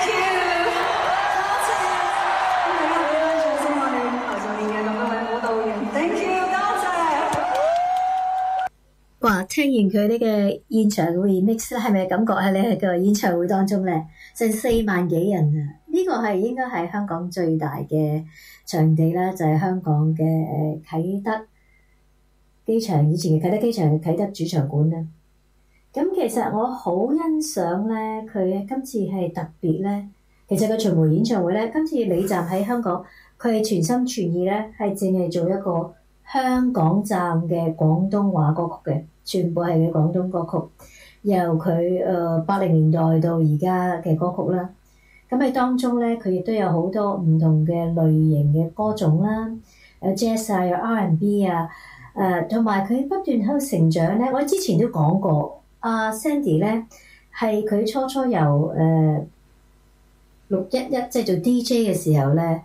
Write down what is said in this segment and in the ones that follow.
Thank you， 多謝。咁大家俾啲掌聲我哋台上面嘅咁多位舞蹈員 ，Thank you， 多謝。 哇！聽完佢呢個現場 remix 咧，係咪感覺喺你喺個演唱會當中咧，成4萬幾人啊！呢個係應該係香港最大嘅場地啦，就係香港嘅啟德機場，以前嘅啟德機場嘅啟德主場館啦。咁其實我好欣賞咧，佢今次係特別咧。其實個巡迴演唱會咧，今次尾站喺香港，佢係全心全意咧，係淨係做一個香港站嘅廣東話歌曲嘅，全部係嘅廣東歌曲，由佢80年代到而家嘅歌曲啦。咁喺當中咧，佢亦都有好多唔同嘅類型嘅歌種啦，有 jazz 啊，有 R&B 啊，同埋佢不斷喺度成長咧。我之前都講過，Sandy 咧係佢初初由611即係做 DJ 嘅時候咧，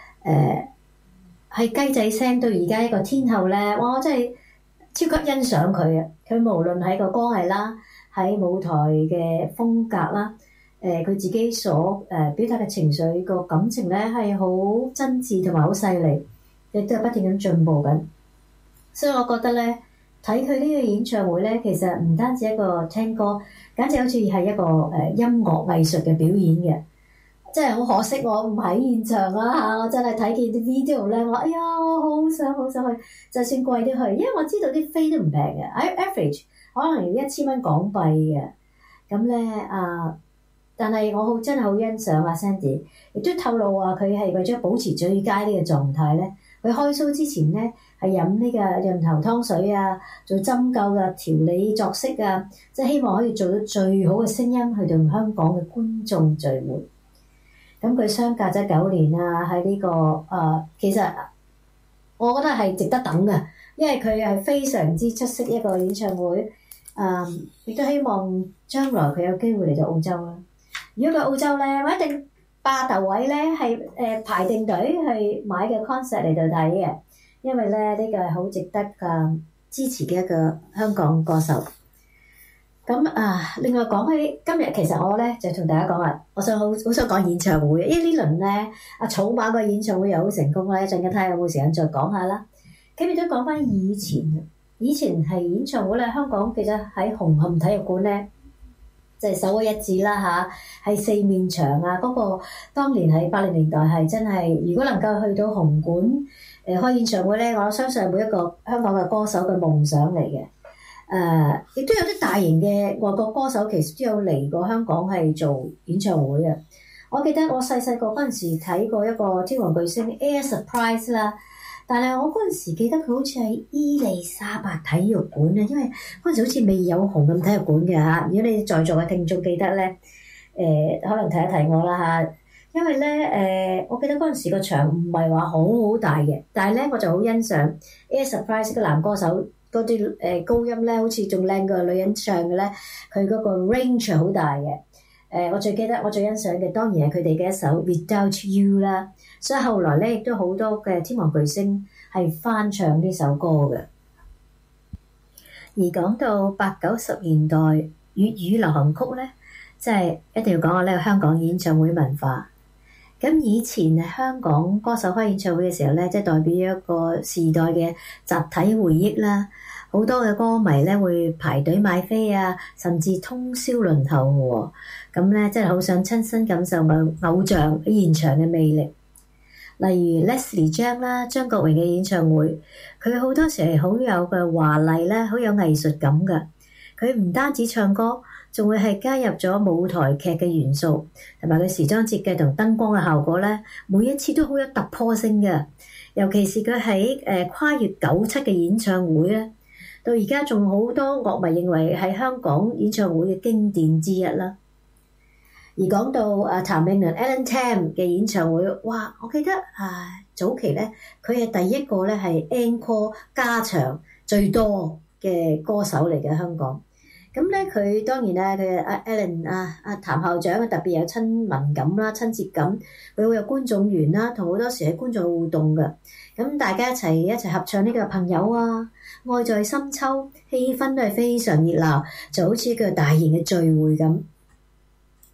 係雞仔聲到而家一個天后咧，哇！我真係超級欣賞佢啊！佢無論喺個歌藝啦，喺舞台嘅風格啦，佢自己所表達嘅情緒個感情咧係好真摯同埋好細膩，亦都係不斷咁進步緊。所以我覺得咧，睇佢呢個演唱會咧，其實唔單止一個聽歌，簡直好似係一個音樂藝術嘅表演嘅。真係好可惜，我唔喺現場啦嚇！我真係睇見啲 video 咧，我哎呀，我好想去，就算貴啲去，因為我知道啲飛都唔平嘅，average 可能要1000蚊港幣嘅。咁咧但係我真係好欣賞阿 Sandy， 亦都透露話佢係為咗保持最佳呢個狀態咧，佢開 show 之前咧係飲呢個潤喉湯水啊，做針灸嘅調理作息啊，即係希望可以做到最好嘅聲音去同香港嘅觀眾聚會。咁佢相隔咗9年啊，喺呢個其實我覺得係值得等嘅，因為佢係非常之出色一個演唱會。亦都希望將來佢有機會嚟到澳洲啦。如果佢澳洲咧，我一定霸頭位咧，係排定隊去買嘅 concert 嚟到睇嘅，因為咧呢個係好值得支持嘅一個香港歌手。咁另外講起今日，其實我咧就同大家講話，我好想講演唱會，因為呢輪咧草蜢個演唱會又好成功啦，一陣間睇下有冇時間再講下啦。咁亦都講翻以前係演唱會咧，香港其實喺紅磡體育館咧，就係首屈一指啦嚇，係4面牆啊！嗰個當年喺80年代係真係，如果能夠去到紅館開演唱會咧，我相信係每一個香港嘅歌手嘅夢想嚟嘅。亦都有啲大型嘅外國歌手其實都有嚟過香港係做演唱會嘅。我記得我細個嗰陣時睇過一個天王巨星 Air Surprise 啦，但係我嗰陣時記得佢好似喺伊利沙伯體育館啊，因為嗰陣時好似未有紅磡體育館嘅嚇。如果你在座嘅聽眾記得咧，可能提一提我啦嚇。因為咧我記得嗰陣時個場唔係話好大嘅，但係咧我就好欣賞 Air Surprise 個男歌手。嗰啲高音咧，好似仲靚過女人唱嘅咧，佢嗰個 range 好大嘅。我最記得我最欣賞嘅當然係佢哋嘅一首 Without You 啦。所以後來咧亦都好多嘅天王巨星係翻唱呢首歌嘅。而講到80、90年代粵語流行曲咧，即係一定要講下呢個香港演唱會文化。咁以前香港歌手開演唱會嘅時候咧，即係代表一個時代嘅集體回憶啦。好多嘅歌迷咧會排隊買飛啊，甚至通宵輪候喎。咁咧真係好想親身感受偶像喺現場嘅魅力。例如 Leslie 張啦，張國榮嘅演唱會，佢好多時係好有嘅華麗啦，好有藝術感㗎。佢唔單止唱歌，仲會係加入咗舞台劇嘅元素，同埋佢時裝設計同燈光嘅效果咧，每一次都好有突破性嘅。尤其是佢喺跨越97嘅演唱會咧，到而家仲好多樂迷認為係香港演唱會嘅經典之一啦。而講到譚詠麟 Alan Tam 嘅演唱會，哇！我記得早期咧，佢係第一個咧係 encore 加場最多嘅歌手嚟嘅香港。咁咧佢當然咧佢Alan 譚校長特別有親民感啦、親切感，佢會有觀眾緣啦，同好多時喺觀眾互動嘅。咁大家一齊合唱呢個朋友啊，愛在深秋，氣氛都係非常熱鬧，就好似一個大型嘅聚會咁。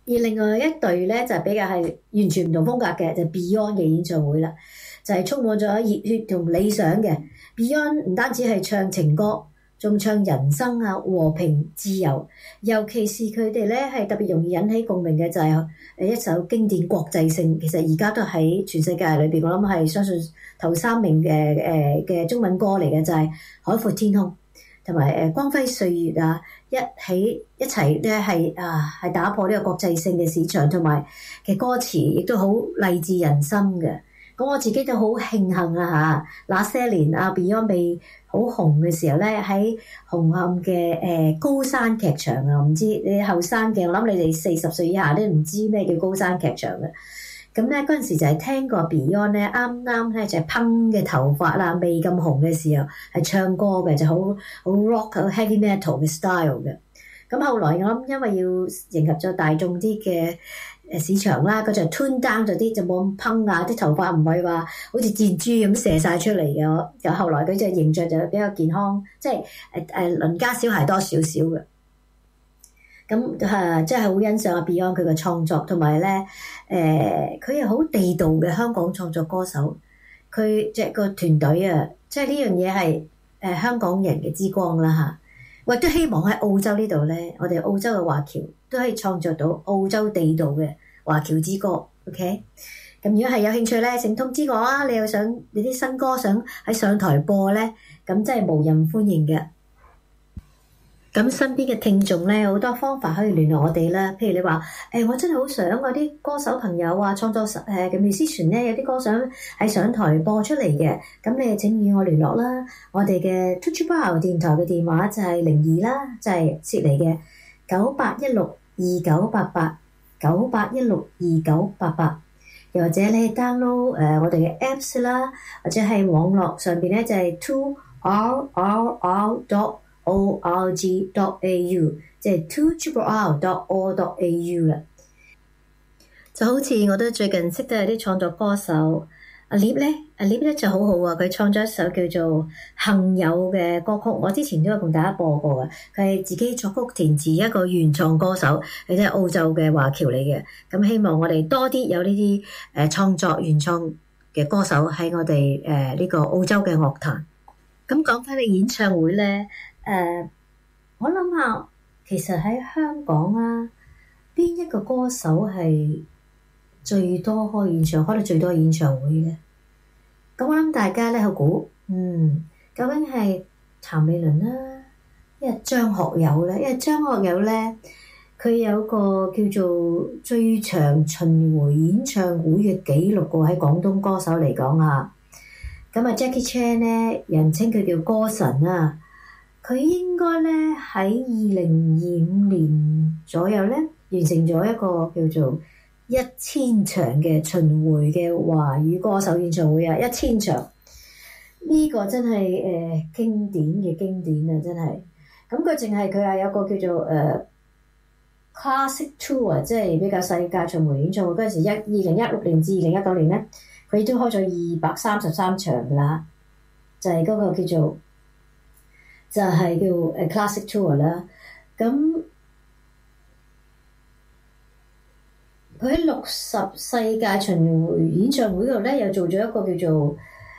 另外一隊咧就比較係完全唔同風格嘅，就 Beyond 嘅演唱會啦，就係充滿咗熱血同理想嘅。Beyond 唔單止係唱情歌，仲唱人生啊、和平、自由，尤其是佢哋咧係特別容易引起共鳴嘅就係一首經典國際性，其實而家都喺全世界裏邊，我諗係相信頭3名嘅中文歌嚟嘅，就係《海闊天空》同埋《光輝歲月》啊，一齊咧係打破呢個國際性嘅市場，同埋嘅歌詞亦都好勵志人心嘅。咁我自己都好慶幸啊嚇！那些年啊 Beyond 未好紅嘅時候咧，喺紅磡嘅高山劇場啊，唔知你後生嘅，我諗你哋40歲以下都唔知咩叫高山劇場嘅。咁咧嗰陣時就係聽過 Beyond 咧，啱啱咧就係噴嘅頭髮啦，未咁紅嘅時候係唱歌嘅，就好 rock 好 heavy metal 嘅 style 嘅。咁後來我諗因為要迎合咗大眾啲嘅市場啦，佢就 tune down 咗啲，就冇咁噴啊，啲頭髮唔係話好似箭豬咁射晒出嚟嘅。又後來佢隻形象就比較健康，即係鄰家小孩多少少嘅。咁真係好欣賞阿 Beyond 佢嘅創作，同埋咧佢係好地道嘅香港創作歌手。佢隻個團隊啊，即係呢樣嘢係香港人嘅之光啦嚇。我都希望喺澳洲呢度咧，我哋澳洲嘅華僑都可以創作到澳洲地道嘅華僑之歌。OK， 咁如果係有興趣咧，請通知我啊！你又想你啲新歌想喺上台播咧，咁真係無任歡迎嘅。咁身邊嘅聽眾咧，好多方法可以聯絡我哋啦。譬如你話我真係好想嗰啲歌手朋友啊，創作嘅 musician 咧，有啲歌想喺上台播出嚟嘅，咁你請與我聯絡啦。我哋嘅 2GBR 電台嘅電話就係02啦，就係悉尼嘅98162988，98162988，又或者你 download 我哋嘅 apps 啦，或者係網絡上邊咧就係 2rrr.org.au， 即係 2GBR.org.au 啦。就好似我都最近識得有啲創作歌手阿 Lip 咧就好好啊！佢創咗一首叫做《幸有》嘅歌曲，我之前都有同大家播過嘅。佢係自己作曲填詞一個原創歌手，佢都係澳洲嘅華僑嚟嘅。咁希望我哋多啲有呢啲創作原創嘅歌手喺我哋呢個澳洲嘅樂壇。咁講翻你演唱會咧，我諗下其實喺香港啊，邊一個歌手係最多開得最多演唱會咧？咁我諗大家咧去估，究竟係譚詠麟啦，因為張學友咧，因為張學友咧，佢有個叫做最長巡迴演唱會嘅紀錄喎，喺廣東歌手嚟講啊。咁啊 Jackie Chan 咧，人稱佢叫歌神啊，佢應該咧喺2025年左右咧，完成咗一個叫做1000場嘅巡迴嘅華語歌手演唱會啊！1000場呢個真係經典嘅經典啊！真係咁佢係有個叫做Classic Tour， 即係比較世界巡迴演唱會嗰陣時，2016年至2019年咧，佢都開咗233場噶啦，就係嗰個叫 Classic Tour 啦。咁佢喺60世界巡迴演唱會度咧，又做咗一個叫做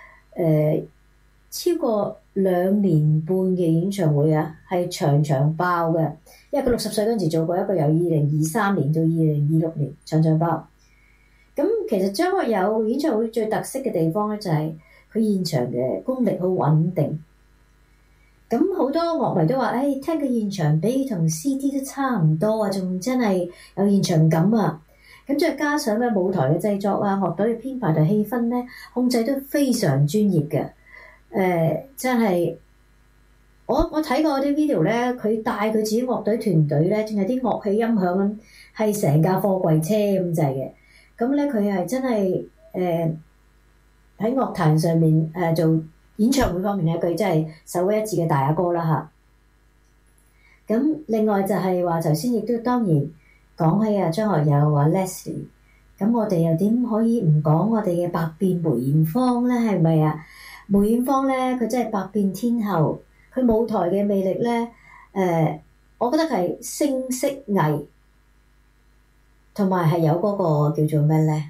超過2年半嘅演唱會啊，係場場爆嘅。因為佢60歲嗰陣時做過一個由2023年到2026年場場爆。咁其實張學友演唱會最特色嘅地方咧，就係佢現場嘅功力好穩定。咁好多樂迷都話，聽佢現場比同 CD 都差唔多啊，仲真係有現場感啊！咁再加上咧舞台嘅製作啊、樂隊嘅編排同氣氛咧，控制都非常專業嘅。真係我睇過啲 video 咧，佢帶佢自己樂隊團隊咧，淨係啲樂器音響咁，係成架貨櫃車咁滯嘅。咁咧佢係真係喺樂壇上面做演唱會方面咧，佢真係首屈一指嘅大阿哥啦嚇。咁另外就係話頭先亦都當然。講起張學友話 Leslie， 咁我哋又點可以唔講我哋嘅百變梅艷芳咧？係咪啊？梅艷芳咧，佢真係百變天后，佢舞台嘅魅力咧，我覺得係聲色藝同埋係有嗰個叫做咩咧？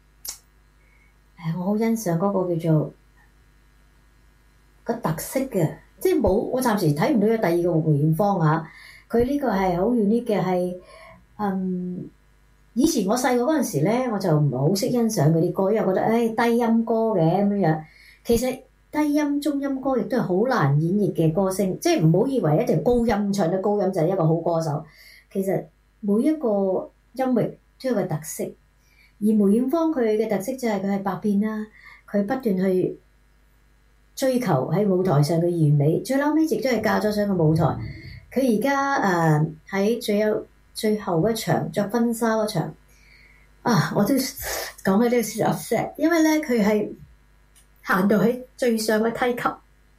我好欣賞嗰個叫做個特色嘅，即係冇我暫時睇唔到有第二個梅艷芳嚇。佢呢個係好 unique 嘅，係以前我細個嗰陣時咧，我就唔係好識欣賞嗰啲歌，因為覺得低音歌嘅咁樣。其實低音、中音歌亦都係好難演繹嘅歌聲，即係唔好以為一定高音唱得高音就係一個好歌手。其實每一個音域都有個特色，而梅艷芳佢嘅特色就係佢係百變啦，佢不斷去追求喺舞台上嘅完美，最嬲尾亦都係嫁咗上個舞台。佢而家喺最後一場着婚紗嗰場我都講起呢個事 upset， 因為咧佢係行到喺最上嘅梯級，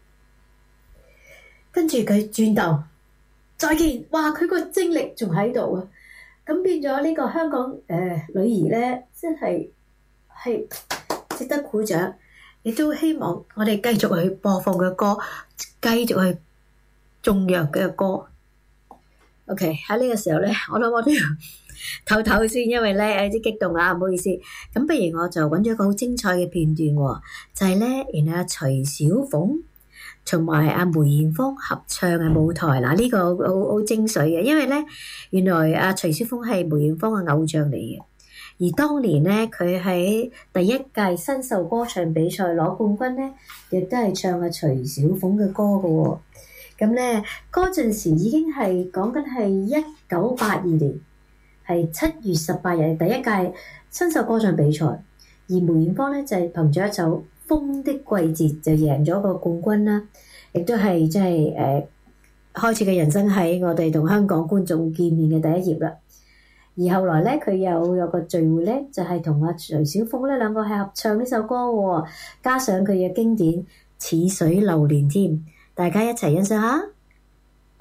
跟住佢轉頭再見，哇！佢個精力仲喺度啊！咁變咗呢個香港女兒咧，真係值得鼓掌，亦都希望我哋繼續去播放嘅歌，繼續去頌揚嘅歌。OK， 喺呢個時候咧，我諗我都要唞唞先，因為咧有啲激動啊，唔好意思。咁不如我就揾咗一個好精彩嘅片段喎，就係咧，原來徐小鳳同埋阿梅艷芳合唱嘅舞台。嗱，呢個好精髓嘅，因為咧原來阿徐小鳳係梅艷芳嘅偶像嚟嘅，而當年咧佢喺第一屆新秀歌唱比賽攞冠軍咧，亦都係唱阿徐小鳳嘅歌嘅喎。咁咧嗰陣時已經係講緊係1982年，係7月18日第一屆新秀歌唱比賽，而梅艷芳咧就係憑住一首《風的季節》就贏咗個冠軍啦，亦都係即係開始嘅人生喺我哋同香港觀眾見面嘅第一頁啦。而後來咧佢有個聚會咧，就係同阿徐小鳳咧兩個係合唱呢首歌喎，加上佢嘅經典《似水流年》添。大家一齊欣賞下。